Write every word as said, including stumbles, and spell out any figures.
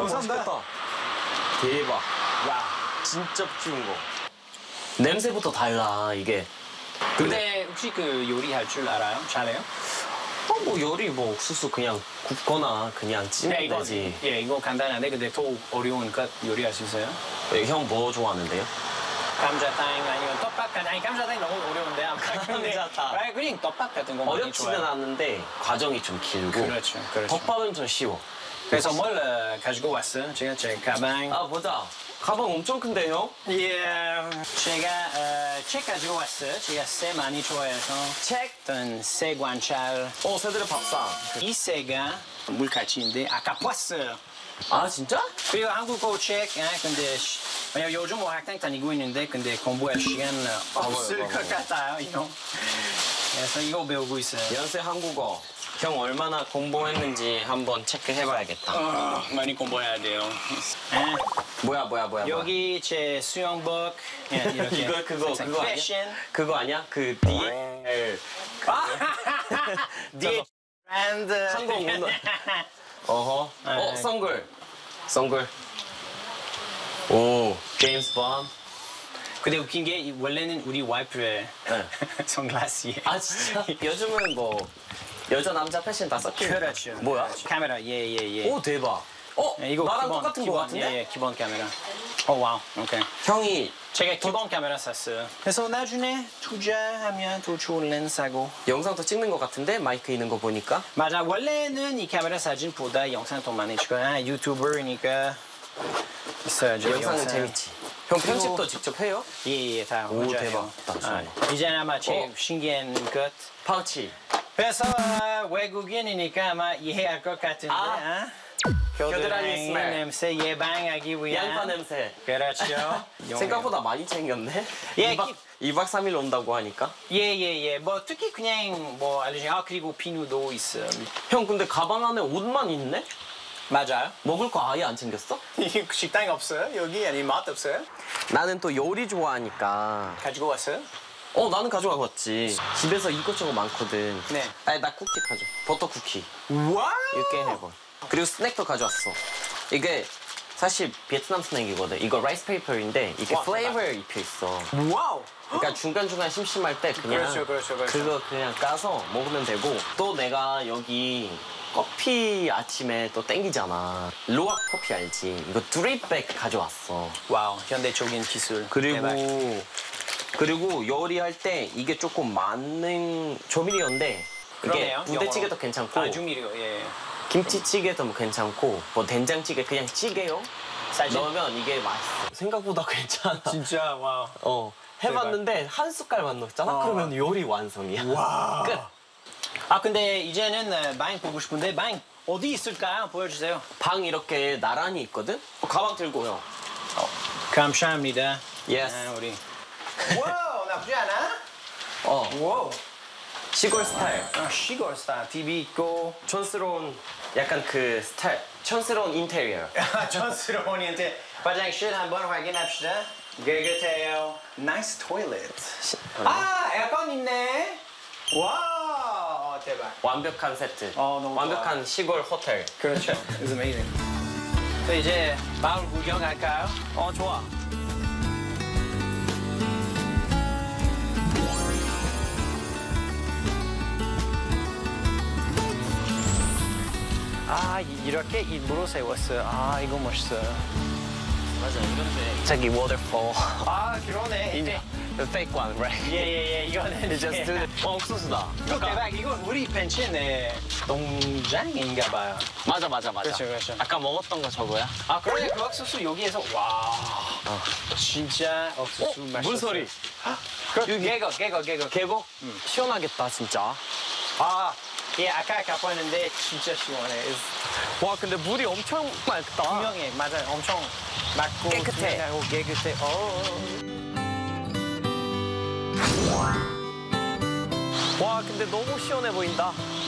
감사합니다. 대박. 와. 진짜 쉬운 거. 냄새부터 달라 이게. 근데 혹시 그 요리할 줄 알아요? 잘해요? 어, 뭐 요리 뭐 옥수수 그냥 굽거나 그냥 찌면 네, 이거, 되지. 예, 이거 간단한데 근데 더 어려운 것 요리할 수 있어요? 네, 형 뭐 좋아하는데요? 감자탕 아니면 떡밥 같은 아니 감자탕이 너무 어려운데 아까 근데 감자탕. 아니 그냥 떡밥 같은 거 많이 어렵지는 좋아해요. 않은데 과정이 좀 길고. 그렇죠, 그렇죠. 덮밥은 좀 쉬워. 그래서 뭘 어, 가지고 왔어? 제가 제 가방. 아 보자. 가방 엄청 큰데 형? 예, 제가 어, 책 가지고 왔어요. 제가 새 많이 좋아해서 책? 어떤 새 관찰. 어 새들의 밥상. 이 새가 물가치인데 아까 봤어요. 아 진짜? 그리고 한국어 책, 아, 근데 시- 왜냐면 요즘 뭐 학당 다니고 있는데 근데 공부할 시간 없을 맞아요, 것 같아요, 이거. 그래서 이거 배우고 있어요. 연세 한국어. 형 얼마나 공부했는지 한번 체크해봐야겠다. 어, 많이 공부해야 돼요. 아, 뭐야 뭐야 뭐야. 여기 제 수영복 예, 이렇게. 이거 그거 그거 아니야? 패션. 그거 아니야? 그 D L D 브랜드. 한국 문화. 어허. 어 네. 선글. 선글. 오 제임스 본. 근데 웃긴 게 이- 원래는 우리 와이프의 네. 선글라스예요. 아 진짜? 요즘은 뭐 여자 남자 패션 다 섞이니까. 그렇죠. 뭐야? 그렇죠. 카메라 예예 예. 오 대박. 어 예, 이거 나랑 기본, 똑같은 기본, 거 같은데? 예, 예, 기본 카메라. 오 와우. 오케이. 형이 제가 기본 카메라 샀어요. 그래서 나중에 투자하면 더 좋은 렌즈 사고. 영상도 찍는 거 같은데 마이크 있는 거 보니까. 맞아. 원래는 이 카메라 사진보다 영상 더 많이 찍어요. 아, 유튜버니까 있어야죠. 영상은 영상. 재밌지. 형 편집도 직접 해요? 예예 다. 오, 혼자 대박. 해요. 나 좋아해. 아, 이제는 아마 제일 어? 신기한 것. 파우치. 그래서 아, 외국인이니까 아마 이해할 것 같은데. 아. 아? 겨드랑이 스멜. 냄새 예방하기 위한. 양파 냄새. 그렇죠. 생각보다 많이 챙겼네. 예, 이 박, 이 박 삼 일 온다고 하니까. 예예예. 뭐 특히 그냥 뭐 알려진 아 그리고 비누도 있어. 형 근데 가방 안에 옷만 있네? 맞아요. 먹을 거 아예 안 챙겼어? 식당 없어요? 여기 아니 맛 없어요? 나는 또 요리 좋아하니까. 가지고 왔어요? 어 나는 가져가고 왔지. 집에서 이것저것 많거든. 네. 아니 나 쿠키 가져. 버터 쿠키. 와우. 육개 해본. 그리고 스낵도 가져왔어. 이게 사실 베트남 스낵이거든. 이거 라이스 페이퍼인데 이게 와, 플레이버를 입혀 있어. 와우. 그러니까 중간중간 심심할 때 그냥 그렇죠, 그렇죠, 그렇죠. 그거 그냥 까서 먹으면 되고 또 내가 여기 커피 아침에 또 땡기잖아. 로아 커피 알지? 이거 드립백 가져왔어. 와우. 현대적인 기술. 그리고 대박. 그리고 요리할 때 이게 조금 많은 조미료인데 이게 그러네요, 부대찌개도 영어로. 괜찮고 아 조미료 예. 김치찌개도 뭐 괜찮고 뭐 된장찌개 그냥 찌개요 사실 넣으면 이게 맛있어. 생각보다 괜찮아. 진짜 와우. 어 해봤는데 한 숟갈만 넣었잖아. 어. 그러면 요리 완성이야. 와. 끝. 아 근데 이제는 어, 방 보고 싶은데 방 어디 있을까요? 보여주세요. 방 이렇게 나란히 있거든. 어, 가방 들고요. 감사합니다. Yes. 아, 우리. 와우 나쁘지 않아? 어 와우. 시골 스타일. 아, 시골 스타일 티비 있고. 촌스러운 약간 그 스타일. 촌스러운 인테리어. 촌스러운이한테 화장실 한번 확인합시다. 깨끗해요. 나이스 토일렛. 아 에어컨 있네. 와 대박. 완벽한 세트. 어, 너무 완벽한 좋아요. 시골 호텔. 그렇죠. It's amazing. 저 이제 마을 구경할까요? 어 좋아. 아 이- 이렇게 일부러 세웠어요. 아 이거 멋있어요. 맞아 이런데. 저기 waterfall. 아 그러네. 이제 The fake one, right? 예예예 이거는 It's just 이제- do the- 어 옥수수다. 이거 대박. 이거 우리 펜션의 농장인가 봐요. 맞아 맞아 맞아. 그렇죠, 그렇죠. 아까 먹었던 거 저거야? 아 그러네 그 옥수수 여기에서 와 진짜 옥수수 맛있어. 어, 물소리. 그 개거 개거 개거. 계곡? 시원하겠다 진짜. 아 예, 아까 가봤는데 진짜 시원해. 와 근데 물이 엄청 맑다. 분명해, 맞아요. 엄청 맑고 깨끗해. 투명하고 깨끗해. 어. 와 근데 너무 시원해 보인다.